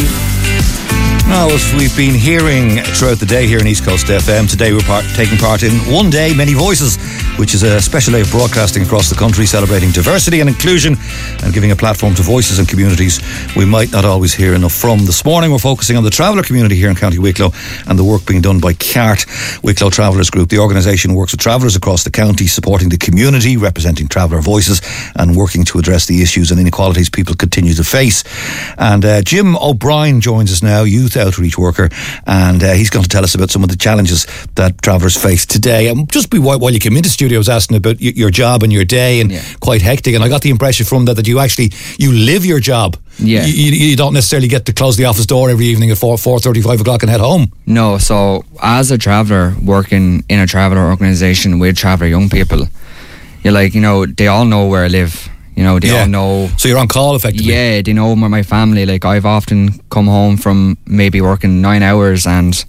Now, as we've been hearing throughout the day here in East Coast F M, today we're part, taking part in One Day, Many Voices, which is a special day of broadcasting across the country celebrating diversity and inclusion and giving a platform to voices and communities we might not always hear enough from. This morning we're focusing on the traveller community here in County Wicklow and the work being done by C A R T, Wicklow Travellers Group. The organisation works with travellers across the county, supporting the community, representing traveller voices and working to address the issues and inequalities people continue to face. And uh, Jim O'Brien joins us now, youth outreach worker, and uh, he's going to tell us about some of the challenges that travellers face today. And just be while, while you came into studio, I was asking about y- your job and your day, and yeah. quite hectic. And I got the impression from that that you actually you live your job. Yeah, you, you don't necessarily get to close the office door every evening at four four thirty five o'clock and head home. No, so as a traveller working in a traveller organisation with traveller young people, you're like, you know, they all know where I live. You know, they yeah. all know. So you're on call effectively? Yeah, they know my family. Like, I've often come home from maybe working nine hours and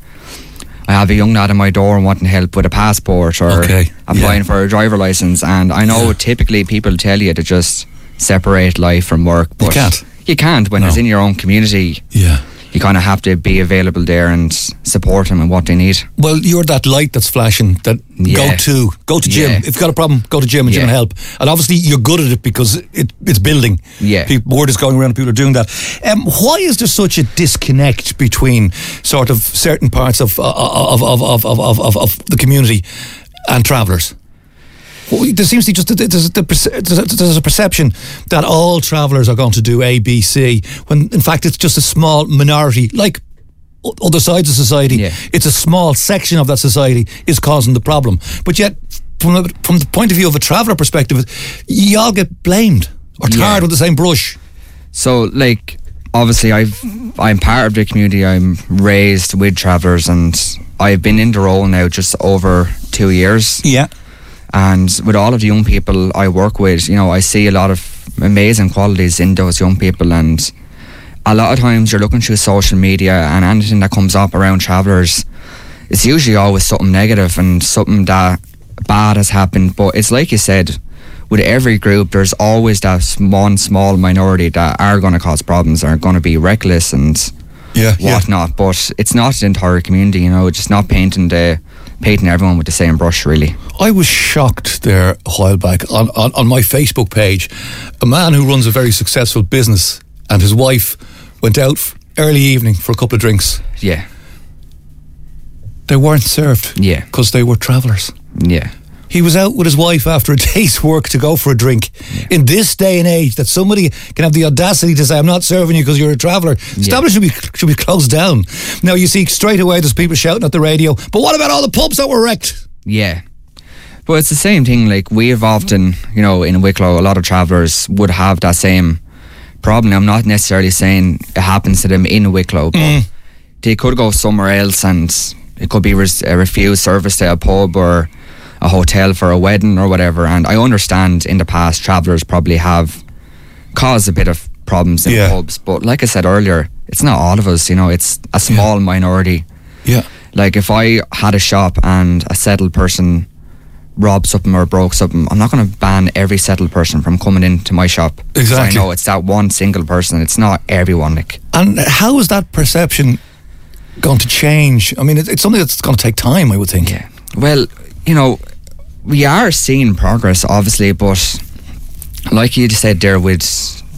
I have a young lad at my door wanting help with a passport or okay. applying yeah. for a driver licence. And I know yeah. typically people tell you to just separate life from work. But you can't. You can't when no. it's in your own community. Yeah. You kind of have to be available there and support them and what they need. Well, you're that light that's flashing that yeah. go to go to gym. Yeah. If you've got a problem, go to gym and yeah. you can help. And obviously you're good at it because it, it's building. Yeah. People, word is going around and people are doing that. Um, why is there such a disconnect between sort of certain parts of of of of of, of, of, of the community and travellers? Well, there seems to be just there's a, there's a perception that all travellers are going to do A, B, C, when in fact it's just a small minority, like other sides of society. Yeah. It's a small section of that society is causing the problem. But yet, from a, from the point of view of a traveller perspective, you all get blamed or tarred yeah. with the same brush. So, like, obviously, I've I'm part of the community. I'm raised with travellers, and I've been in the role now just over two years. Yeah. And with all of the young people I work with, you know, I see a lot of amazing qualities in those young people, and a lot of times you're looking through social media and anything that comes up around travellers, it's usually always something negative and something that bad has happened. But it's like you said, with every group there's always that one small minority that are going to cause problems, are going to be reckless and yeah, whatnot. Yeah. But it's not the entire community, you know, just not painting the painting everyone with the same brush, really. I was shocked there a while back on, on, on my Facebook page. A man who runs a very successful business and his wife went out early evening for a couple of drinks. Yeah. They weren't served. Yeah. Because they were travellers. Yeah. He was out with his wife after a day's work to go for a drink. Yeah. In this day and age, that somebody can have the audacity to say, I'm not serving you because you're a traveller. Yeah. Establishment should be, should be closed down. Now, you see straight away there's people shouting at the radio, but what about all the pubs that were wrecked? Yeah. But it's the same thing. Like, we have often, you know, in Wicklow, a lot of travellers would have that same problem. I'm not necessarily saying it happens to them in Wicklow, but mm. they could go somewhere else and it could be res- a refused service to a pub or a hotel for a wedding or whatever. And I understand in the past travellers probably have caused a bit of problems in yeah. pubs, but like I said earlier, it's not all of us, you know, it's a small yeah. minority. Yeah. Like, if I had a shop and a settled person robbed something or broke something, I'm not going to ban every settled person from coming into my shop. Exactly. I know it's that one single person, it's not everyone. Like, and how is that perception going to change? I mean, it's something that's going to take time, I would think. Yeah. Well, you know, we are seeing progress, obviously, but like you just said there with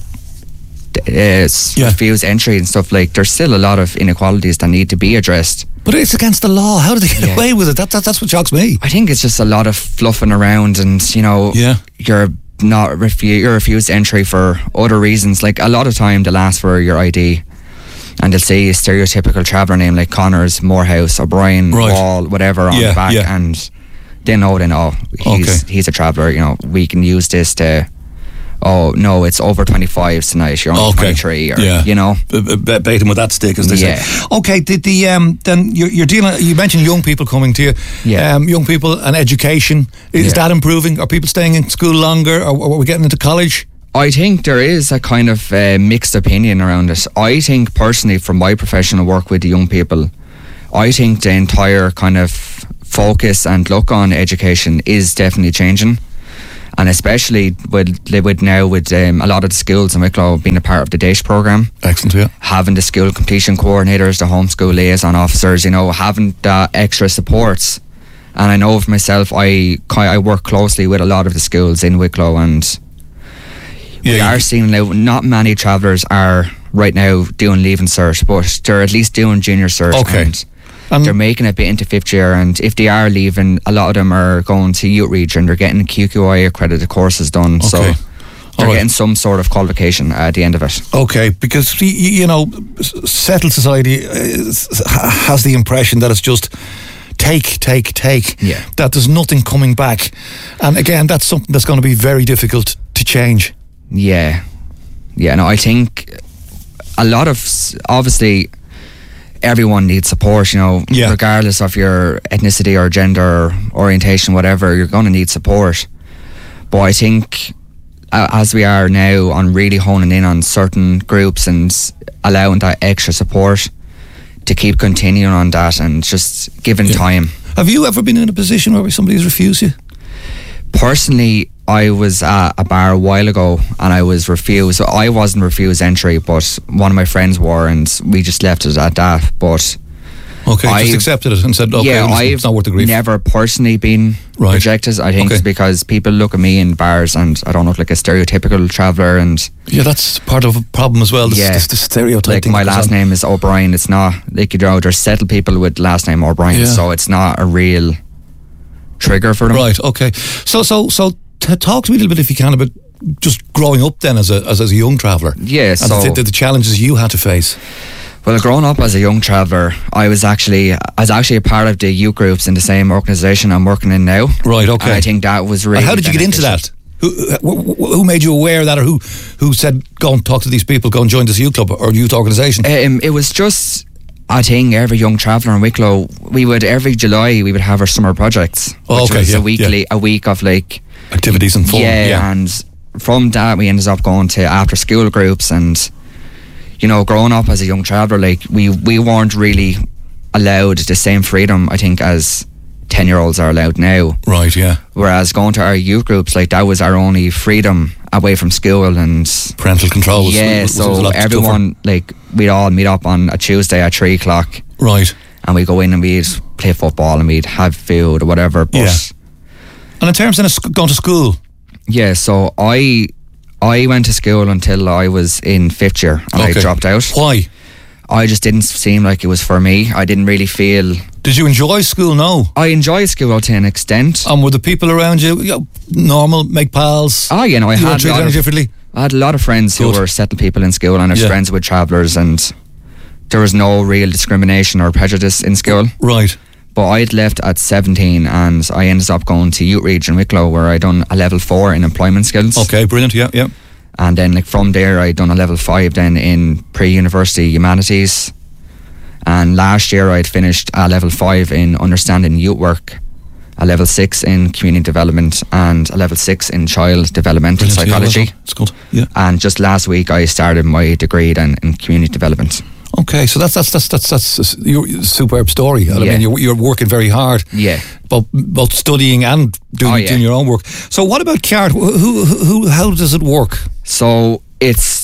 uh, yeah. refused entry and stuff, like, there's still a lot of inequalities that need to be addressed. But it's against the law. How do they get yeah. away with it? That, that, that's what shocks me. I think it's just a lot of fluffing around and, you know, yeah. you're not refu- refuse entry for other reasons. Like a lot of time they'll ask for your I D and they'll say a stereotypical traveller name like Connors, Morehouse, O'Brien, Right. Wall, whatever on Yeah, the back, yeah. and they know then, oh, he's he's a traveller, you know, we can use this to, oh no, it's over twenty-fives tonight, you're only Okay. twenty-three, or, Yeah. you know. B- b- bait him with that stick, as they Yeah. say. Okay, did the um, then you're, you're dealing. You mentioned young people coming to you. Yeah. Um, young people and education. Is Yeah. that improving? Are people staying in school longer? Or are we getting into college? I think there is a kind of uh, mixed opinion around it. I think personally, from my professional work with the young people, I think the entire kind of focus and look on education is definitely changing. And especially with, with now with um, a lot of the schools in Wicklow being a part of the DAISH programme. Excellent, yeah. Having the school completion coordinators, the homeschool liaison officers, you know, having the extra supports. And I know for myself, I I work closely with a lot of the schools in Wicklow, and we are seeing now not many travellers are right now doing leaving cert, but they're at least doing junior cert. Okay. And Um, they're making a bit into fifth year, and if they are leaving, a lot of them are going to Youth Region. They're getting Q Q I accredited courses done, so Okay. they're Alright. getting some sort of qualification at the end of it. Okay, because y- y- you know, s- settled society is, has the impression that it's just take, take, take. Yeah. That there's nothing coming back, and again, that's something that's going to be very difficult to change. Yeah, yeah. No, I think a lot of s- obviously everyone needs support. You know, Yeah. regardless of your ethnicity or gender or orientation, whatever, you're going to need support. But I think uh, as we are now on really honing in on certain groups and s- allowing that extra support to keep continuing on that and just giving time. Have you ever been in a position where somebody's refused you? Personally, I was at a bar a while ago and I was refused. So I wasn't refused entry, but one of my friends were, and we just left it at that. But Okay, I- just accepted it and said, okay, yeah, listen, I've it's not worth the grief. never personally been Right. rejected. I think Okay. it's because people look at me in bars and I don't look like a stereotypical traveller, and Yeah, that's part of a problem as well. This, yeah, this, this stereotype like thing my that goes last on. name is O'Brien. It's not like, you know, there's settled people with last name O'Brien, Yeah. so it's not a real trigger for them. Right. Okay. So, so, so, t- talk to me a little bit, if you can, about just growing up then as a as, as a young traveller. Yeah, and so- the, the, the challenges you had to face. Well, growing up as a young traveller, I was actually I was actually a part of the youth groups in the same organisation I'm working in now. Right. Okay. And I think that was really. And how did you get into beneficial. that? Who, who who made you aware of that, or who who said go and talk to these people, go and join this youth club or youth organisation? Um, it was just a thing. Every young traveller in Wicklow, we would every July we would have our summer projects, Oh, which okay, was yeah, a weekly yeah. a week of like Activities and fun. yeah, Yeah. and from that we ended up going to after school groups, and you know, growing up as a young traveller, like we we weren't really allowed the same freedom, I think, as ten year olds are allowed now. Right. Yeah. Whereas going to our youth groups, like that was our only freedom away from school, and Parental control was- yeah, was- was a so lot everyone like we'd all meet up on a Tuesday at three o'clock, Right. and we go in and we'd play football and we'd have food or whatever. But Yeah. And in terms of sc- going to school, yeah, so I I went to school until I was in fifth year and Okay. I dropped out. Why? I just didn't seem like it was for me. I didn't really feel. Did you enjoy school? No. I enjoy school to an extent. And were the people around you, you know, normal, make pals? Oh, you know, I you had weren't a treated lot any of, differently? I had a lot of friends who Good. were settled people in school, and I was Yeah. friends with travellers, and there was no real discrimination or prejudice in school. Right. But I'd left at seventeen, and I ended up going to Youth Region Wicklow, where I done a level four in employment skills. Okay, brilliant. Yeah, yeah. And then like from there I done a level five then in pre-university humanities, and last year I'd finished a level five in understanding youth work, a level six in community development, and a level six in child developmental Brilliant, yeah, well psychology. done. It's good. Yeah. And just last week I started my degree then in community development. Okay, so that's that's that's that's that's your superb story. I Yeah. mean, you're you're working very hard. Yeah. Both both studying and doing Oh, yeah. doing your own work. So what about CART? Who, who who how does it work? So it's,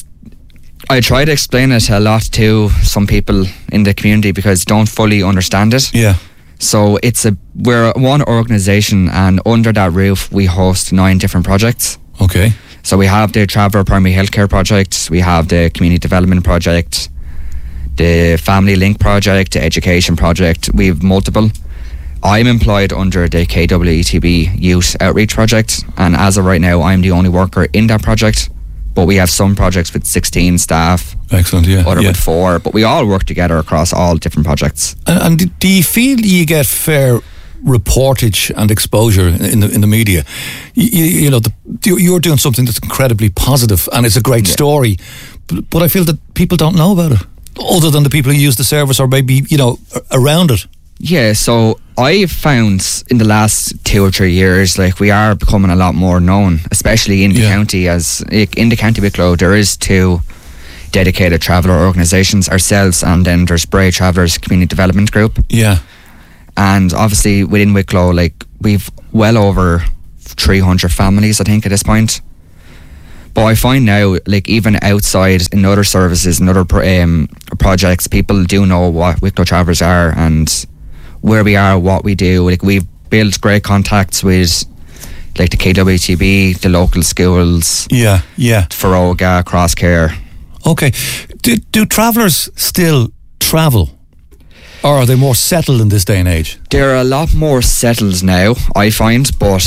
I try to explain it a lot to some people in the community because they don't fully understand it. Yeah. So it's a we're one organisation, and under that roof we host nine different projects. Okay. So we have the Traveller Primary Healthcare Project, we have the Community Development Project, the Family Link Project, the Education Project. We have multiple. I'm employed under the K W E T B Youth Outreach Project, and as of right now, I'm the only worker in that project. But we have some projects with sixteen staff. Excellent, yeah. Other yeah. with four, but we all work together across all different projects. And, and do you feel you get fair reportage and exposure in the in the media? You, you, you know, the, you're doing something that's incredibly positive, and it's a great yeah. story. But, but I feel that people don't know about it, other than the people who use the service or maybe, you know, around it. Yeah, so I've found in the last two or three years, like, we are becoming a lot more known, especially in the yeah. county. As in the County Wicklow, there is two dedicated traveller organisations, ourselves, and then there's Bray Travellers Community Development Group. Yeah. And obviously within Wicklow, like, we've well over three hundred families, I think, at this point. But I find now, like, even outside in other services and other um, projects, people do know what Wicklow Travellers are and where we are, what we do. Like, we've built great contacts with, like, the K W E T B, the local schools. Yeah, yeah. Feroga, Crosscare. Okay. Do, do travellers still travel? Or are they more settled in this day and age? They're a lot more settled now, I find, but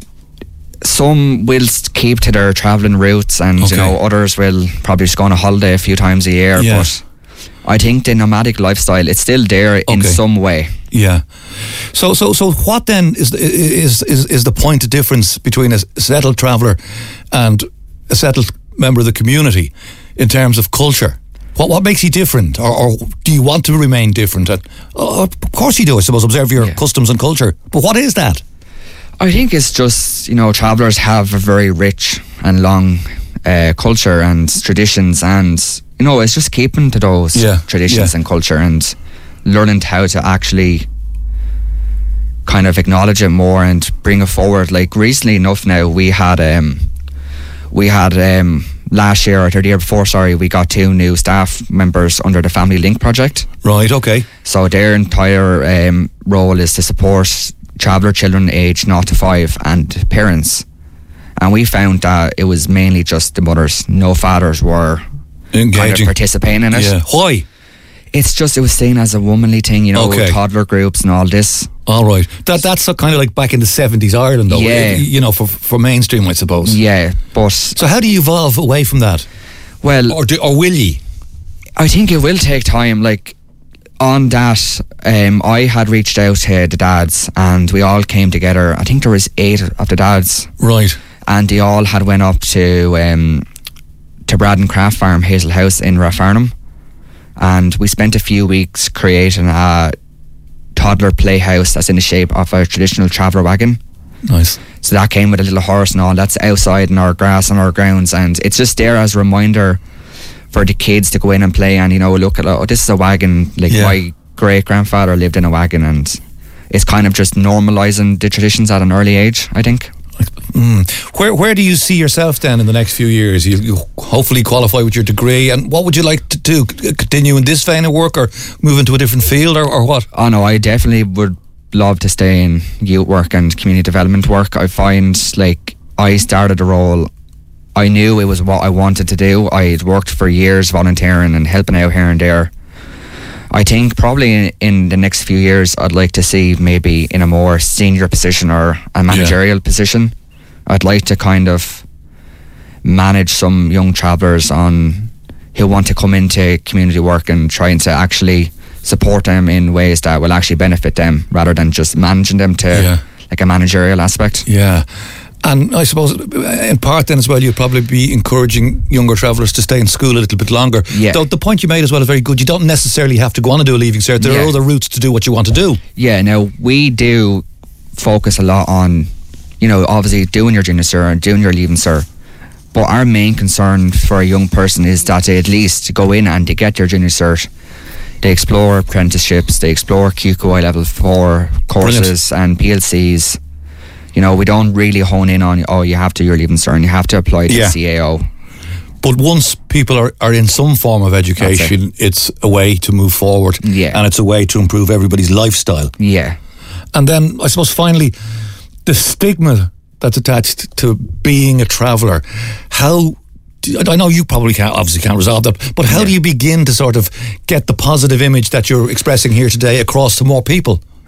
some will keep to their travelling routes, and okay. you know, others will probably just go on a holiday a few times a year. Yeah. But I think the nomadic lifestyle, it's still there in okay. some way. Yeah. So, so, so, what then is is is is the point of difference between a settled traveller and a settled member of the community in terms of culture? What what makes you different, or, or do you want to remain different? Uh, of course you do, I suppose. Observe your yeah. customs and culture. But what is that? I think it's just, you know, travellers have a very rich and long uh, culture and traditions, and, you know, it's just keeping to those yeah. traditions yeah. and culture and learning how to actually kind of acknowledge it more and bring it forward. Like, recently enough now, we had um, we had um, last year or the year before, sorry, we got two new staff members under the Family Link project. Right, okay. So their entire um, role is to support traveller children aged zero to five and parents, and we found that it was mainly just the mothers. No fathers were engaging, kind of participating in it. Yeah. Why? It's just, it was seen as a womanly thing, you know, okay. toddler groups and all this. All right. That that's kind of like back in the seventies Ireland, though. Yeah. You know, for for mainstream, I suppose. Yeah, but so how do you evolve away from that? Well, or do, or will ye? I think it will take time. Like, on that, um, I had reached out to the dads, and we all came together. I think there was eight of the dads, right? And they all had went up to um, to Braddon Craft Farm, Hazel House in Rathfarnham, and we spent a few weeks creating a toddler playhouse that's in the shape of a traditional traveller wagon. Nice. So that came with a little horse and all. That's outside in our grass on our grounds, and it's just there as a reminder for the kids to go in and play and, you know, look at, oh, this is a wagon. Like, yeah. my great grandfather lived in a wagon, and it's kind of just normalising the traditions at an early age, I think. Mm. Where where do you see yourself then in the next few years? You, you hopefully qualify with your degree, and what would you like to do? Continue in this vein of work, or move into a different field, or, or what? Oh no, I definitely would love to stay in youth work and community development work. I find, like, I started a role, I knew it was what I wanted to do. I'd worked for years volunteering and helping out here and there. I think probably in, in the next few years I'd like to see maybe in a more senior position or a managerial yeah. position. I'd like to kind of manage some young travellers on who want to come into community work and trying to actually support them in ways that will actually benefit them, rather than just managing them to yeah. like a managerial aspect. Yeah. And I suppose in part then as well, you'd probably be encouraging younger travellers to stay in school a little bit longer. Yeah. Though the point you made as well is very good. You don't necessarily have to go on and do a leaving cert. There yeah. are other routes to do what you want to do. Yeah, now we do focus a lot on, you know, obviously doing your junior cert and doing your leaving cert. But our main concern for a young person is that they at least go in and they get their junior cert. They explore apprenticeships, they explore Q Q I level four courses Brilliant. And P L Cs. You know, we don't really hone in on, oh, you have to, you're leaving cert, and you have to apply to yeah. C A O. But once people are, are in some form of education, it. it's a way to move forward. Yeah. And it's a way to improve everybody's lifestyle. Yeah. And then, I suppose, finally, the stigma that's attached to being a traveller, how... I know you probably can't, obviously can't resolve that, but how yeah. do you begin to sort of get the positive image that you're expressing here today across to more people?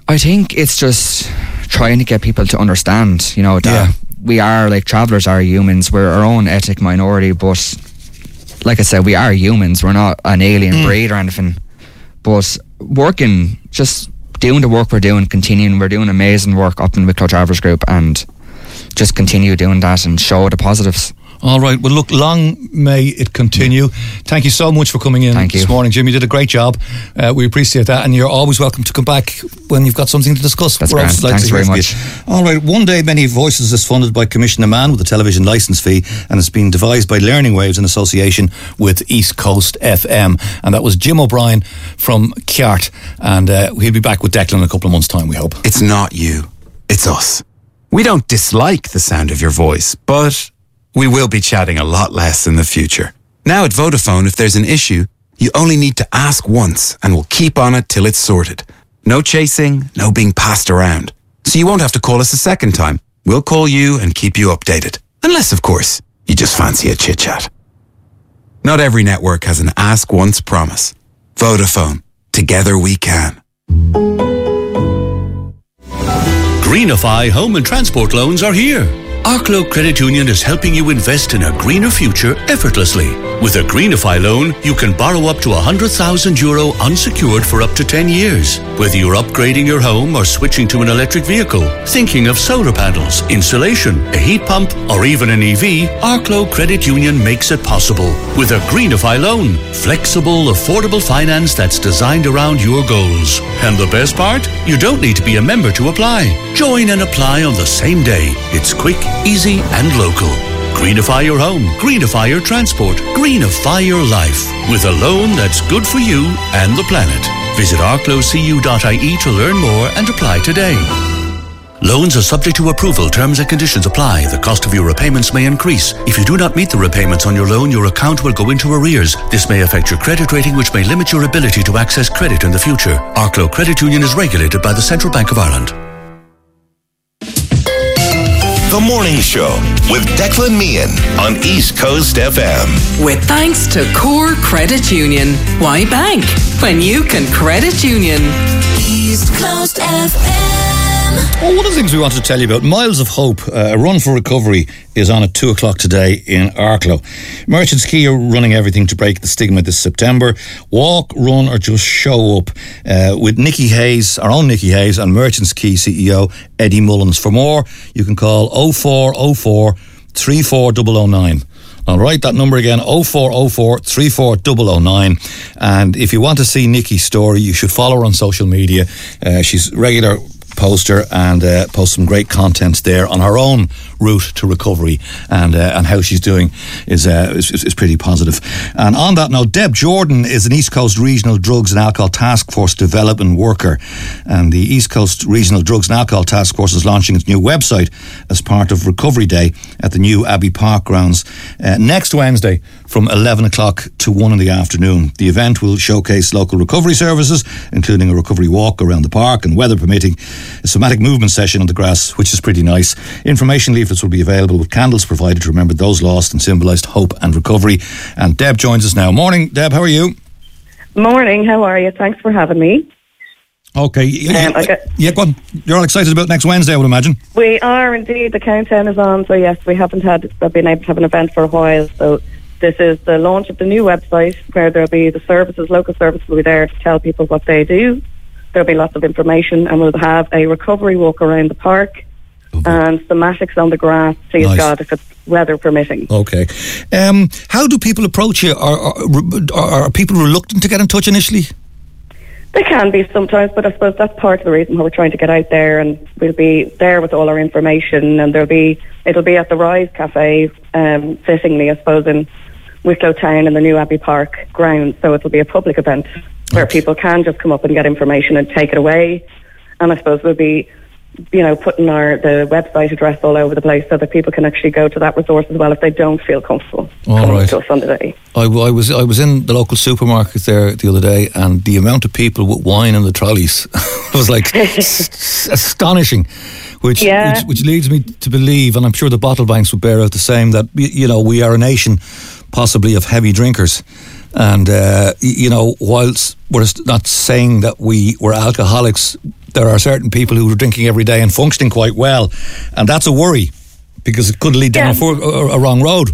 I think it's just trying to get people to understand, you know, that Yeah. we are, like, travellers are humans. We're our own ethnic minority, but like I said, we are humans. We're not an alien Mm. breed or anything. But working, just doing the work we're doing, continuing, we're doing amazing work up in Wicklow Travellers Group, and just continue doing that and show the positives. All right. Well, look, long may it continue. Thank you so much for coming in Thank this you. morning, Jim. You did a great job. Uh, we appreciate that. And you're always welcome to come back when you've got something to discuss. That's We're grand. always delighted Thanks to hear very from much. you. All right. One Day Many Voices is funded by Commissioner Mann with a television licence fee, and it's been devised by Learning Waves in association with East Coast F M. And that was Jim O'Brien from Ciart. And uh, he'll be back with Declan in a couple of months' time, we hope. It's not you. It's us. We don't dislike the sound of your voice, but we will be chatting a lot less in the future. Now at Vodafone, if there's an issue, you only need to ask once and we'll keep on it till it's sorted. No chasing, no being passed around. So you won't have to call us a second time. We'll call you and keep you updated. Unless, of course, you just fancy a chit-chat. Not every network has an ask once promise. Vodafone. Together we can. Greenify home and transport loans are here. Arklow Credit Union is helping you invest in a greener future effortlessly. With a Greenify loan, you can borrow up to one hundred thousand euro unsecured for up to ten years. Whether you're upgrading your home or switching to an electric vehicle, thinking of solar panels, insulation, a heat pump, or even an E V, Arklow Credit Union makes it possible. With a Greenify loan, flexible, affordable finance that's designed around your goals. And the best part? You don't need to be a member to apply. Join and apply on the same day. It's quick, easy and local. Greenify your home, greenify your transport, greenify your life with a loan that's good for you and the planet. Visit arklow c u dot i e to learn more and apply today. Loans are subject to approval. Terms and conditions apply. The cost of your repayments may increase. If you do not meet the repayments on your loan, your account will go into arrears. This may affect your credit rating, which may limit your ability to access credit in the future. Arklow Credit Union is regulated by the Central Bank of Ireland. The Morning Show with Declan Meehan on East Coast F M. With thanks to Core Credit Union. Why bank when you can credit union? East Coast F M. Well, one of the things we wanted to tell you about, Miles of Hope, uh, a run for recovery, is on at two o'clock today in Arklow. Merchants Quay are running everything to break the stigma this September. Walk, run or just show up uh, with Nikki Hayes, our own Nikki Hayes, and Merchants Quay C E O Eddie Mullins. For more, you can call oh four oh four, three four oh oh nine. I'll write that number again, oh four oh four, three four oh oh nine. And if you want to see Nikki's story, you should follow her on social media. Uh, she's regular poster and uh, post some great content there on her own route to recovery, and uh, and how she's doing is, uh, is is pretty positive. And on that note, Deb Jordan is an East Coast Regional Drugs and Alcohol Task Force development worker, and the East Coast Regional Drugs and Alcohol Task Force is launching its new website as part of Recovery Day at the new Abbey Park grounds uh, next Wednesday from eleven o'clock to one in the afternoon. The event will showcase local recovery services, including a recovery walk around the park and, weather permitting, a somatic movement session on the grass, which is pretty nice. Information leaflets will be available with candles provided to remember those lost and symbolised hope and recovery. And Deb joins us now. Morning, Deb, how are you? Morning, how are you? Thanks for having me. Okay, yeah, Um, I got- yeah, go on. You're all excited about next Wednesday, I would imagine. We are indeed. The countdown is on. So yes, we haven't had been able to have an event for a while. So this is the launch of the new website, where there'll be the services, local services will be there to tell people what they do. There'll be lots of information, and we'll have a recovery walk around the park and thematics on the grass. Please Nice. God, if it's weather permitting. Okay. Um, how do people approach you? Are, are, are people reluctant to get in touch initially? They can be sometimes, but I suppose that's part of the reason why we're trying to get out there, and we'll be there with all our information, and there'll be it'll be at the Rise Cafe, um, fittingly, I suppose, in Wicklow Town in the new Abbey Park grounds. So it'll be a public event where people can just come up and get information and take it away. And I suppose we'll be, you know, putting our the website address all over the place so that people can actually go to that resource as well if they don't feel comfortable All coming right. to us on the day. I, I was I was in the local supermarket there the other day, and the amount of people with wine in the trolleys was like s- astonishing, which, Yeah. which which leads me to believe, and I'm sure the bottle banks would bear out the same, that y- you know we are a nation possibly of heavy drinkers, and uh, y- you know whilst we're not saying that we were alcoholics, there are certain people who are drinking every day and functioning quite well, and that's a worry because it could lead down Yeah. a, for, a, a wrong road.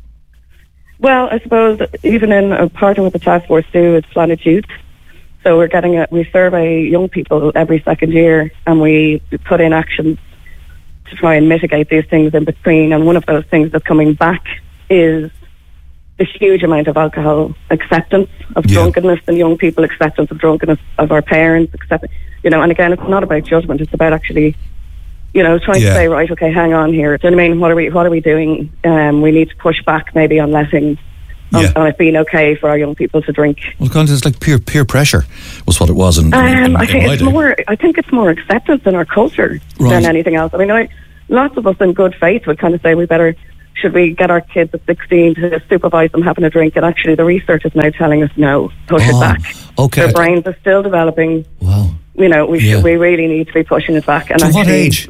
Well, I suppose even in a part of what the task force do is Planet Youth. So we're getting a, we survey young people every second year, and we put in actions to try and mitigate these things in between. And one of those things that's coming back is the huge amount of alcohol acceptance of Yeah. drunkenness and young people acceptance of drunkenness of our parents, accept, you know. And again, it's not about judgment; it's about actually, you know, trying Yeah. to say, right, okay, hang on here. Do you know what I mean? What are we, what are we doing? Um, we need to push back maybe on letting, on, Yeah. on it being okay for our young people to drink. Well, kind of it's like peer peer pressure was what it was. In, in, Um, in, I in think my it's day. more. I think it's more acceptance in our culture Right. than anything else. I mean, I, lots of us in good faith would kind of say we better. Should we get our kids at sixteen to supervise them having a drink? And actually, the research is now telling us no. Push Oh, it back. okay. Their brains are still developing. Wow. You know, we Yeah. should. We really need to be pushing it back. And To actually, what age?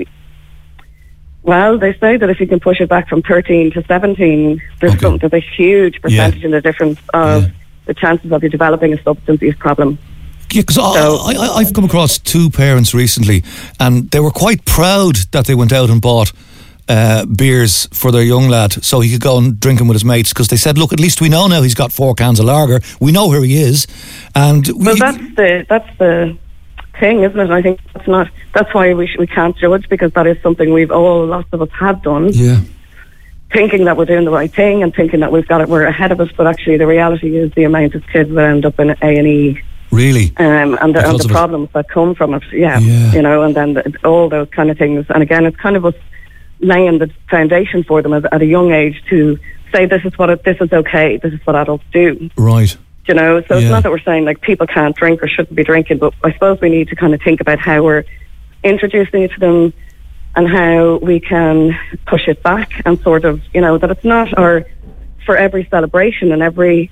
Well, they say that if you can push it back from thirteen to seventeen, there's, some, there's a huge percentage in the difference of the chances of you developing a substance use problem. Yeah, because So- I, I, I've come across two parents recently, and they were quite proud that they went out and bought uh, beers for their young lad so he could go and drink them with his mates, because they said, look, at least we know now he's got four cans of lager. We know where he is. And we, Well, that's the that's the thing, isn't it? I think that's not. That's why we sh- we can't judge, because that is something we've all lots of us have done. Yeah. Thinking that we're doing the right thing and thinking that we've got it, we're ahead of us. But actually, the reality is the amount of kids that end up in A and E. Really? Um, and the, and Because the of it. problems that come from it, yeah, Yeah. you know, and then the, all those kind of things. And again, it's kind of us laying the foundation for them as, at a young age to say this is what it, this is okay, this is what adults do. Right. You know, so it's Yeah. not that we're saying like people can't drink or shouldn't be drinking, but I suppose we need to kind of think about how we're introducing it to them and how we can push it back and sort of, you know, that it's not our for every celebration and every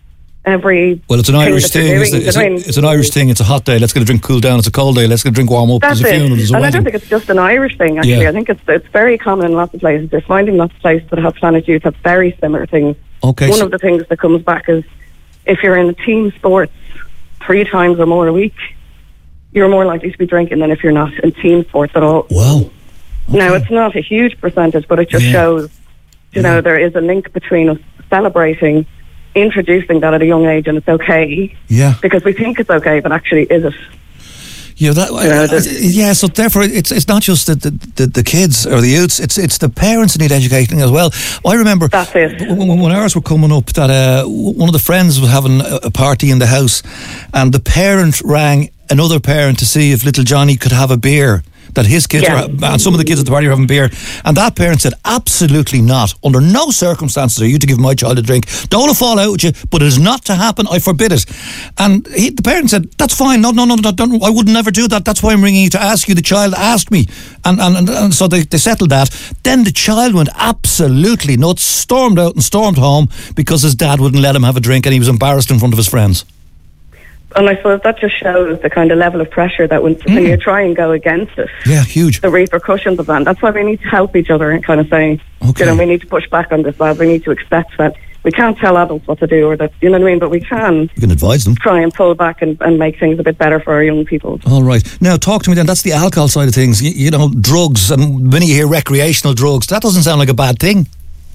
every Well, it's an thing Irish that they're thing. doing, It's, it's, you know a- what I mean? it's an Irish thing. It's a hot day. Let's get a drink cool down. It's a cold day. Let's get a drink warm up. That's There's a it. funeral. There's a And I wedding. don't think it's just an Irish thing, actually. Yeah. I think it's it's very common in lots of places. They're finding lots of places that have Planet Youth have very similar things. Okay, One so- of the things that comes back is if you're in team sports three times or more a week, you're more likely to be drinking than if you're not in team sports at all. Wow. Now, it's not a huge percentage, but it just Yeah. shows, you know, there is a link between us celebrating, introducing that at a young age, and it's okay. Yeah. Because we think it's okay, but actually, is it? Yeah, that, I- I- yeah. So therefore, it's it's not just the, the, the, the kids or the youths. It's it's the parents that need educating as well. I remember That's it. when, when ours were coming up that uh, one of the friends was having a, a party in the house, and the parent rang another parent to see if little Johnny could have a beer. That his kids Yeah. were, and some of the kids at the party were having beer, and that parent said, "Absolutely not. Under no circumstances are you to give my child a drink. Don't want to fall out with you, but it is not to happen. I forbid it." And he, the parent said, "That's fine. No, no, no, no, don't, I would never do that. That's why I'm ringing you to ask you. The child asked me," and and, and, and so they, they settled that. Then the child went absolutely nuts, stormed out and stormed home because his dad wouldn't let him have a drink, and he was embarrassed in front of his friends. And I suppose that just shows the kind of level of pressure that when, when you try and go against it, Yeah, huge. the repercussions of that. That's why we need to help each other and kind of say, Okay. you know, we need to push back on this, lad. We need to accept that we can't tell adults what to do, or that, you know what I mean, but we can You can advise them. try and pull back and, and make things a bit better for our young people. All right. Now, talk to me then. That's the alcohol side of things. You, you know, drugs, and when you hear recreational drugs, that doesn't sound like a bad thing.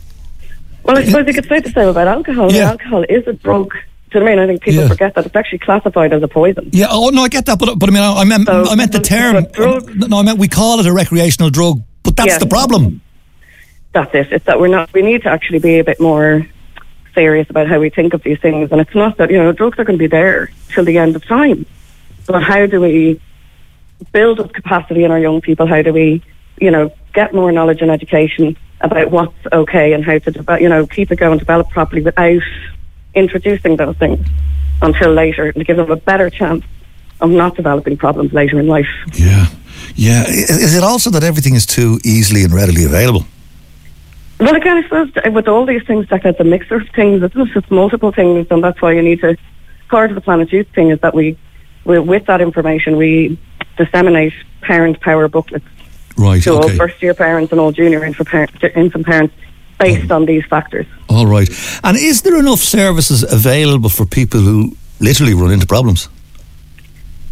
Well, I suppose you could say the same about alcohol. Yeah. Alcohol is a drug. Do you know what I mean? I think people Yeah. forget that it's actually classified as a poison. Yeah. Oh no, I get that, but but I mean, I, I meant So, I meant the but- term. but drugs- No, I meant we call it a recreational drug, but that's Yeah. the problem. That's it. It's that we're not. We need to actually be a bit more serious about how we think of these things. And it's not that, you know, drugs are going to be there till the end of time. But how do we build up capacity in our young people? How do we, you know, get more knowledge and education about what's okay and how to, develop, you know, keep it going, develop properly without introducing those things until later, and give them a better chance of not developing problems later in life. Yeah. Yeah. I- Is it also that everything is too easily and readily available? Well, again, I suppose with all these things, like it's a mixture of things. It's just it's multiple things, and that's why you need to. Part of the Planet Youth thing is that we, we with that information, we disseminate parent power booklets Right. to all Okay. first-year parents and all junior infant, par- infant parents based on these factors. All right. And is there enough services available for people who literally run into problems?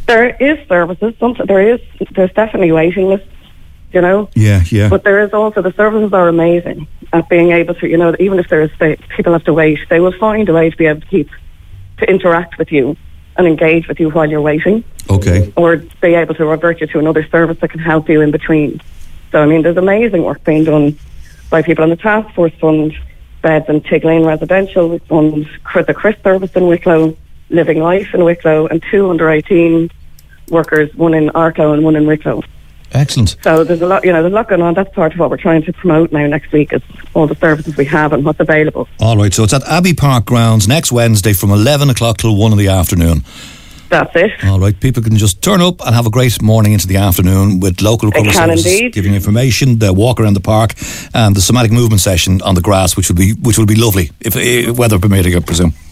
There is services. Some, there is. There's definitely waiting lists. You know. Yeah, yeah. But there is also the services are amazing at being able to. You know, even if there's they, people have to wait, they will find a way to be able to keep to interact with you and engage with you while you're waiting. Okay. Or be able to revert you to another service that can help you in between. So I mean, there's amazing work being done by people on the Task Force Fund, Beds and Tig Lane Residential Fund, the Chris Service in Wicklow, Living Life in Wicklow, and two under eighteen workers, one in Arklow and one in Wicklow. Excellent. So there's a lot, you know, there's a lot going on. That's part of what we're trying to promote now next week, is all the services we have and what's available. All right, so it's at Abbey Park grounds next Wednesday from eleven o'clock till one in the afternoon. That's it. All right, people can just turn up and have a great morning into the afternoon with local recovery services indeed. giving information, the walk around the park, and the somatic movement session on the grass, which will be which will be lovely if, if weather permitting, I presume.